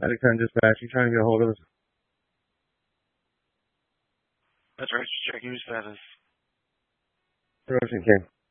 Attic 10 dispatch, you trying to get a hold of us? That's right, just checking your status. Ocean King.